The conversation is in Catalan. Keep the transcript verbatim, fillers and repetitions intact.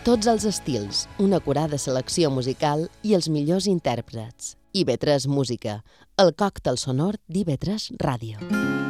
tots els estils, una acurada selecció musical i els millors intèrprets. I ve tres Música, el còctel sonor d'I ve tres Ràdio.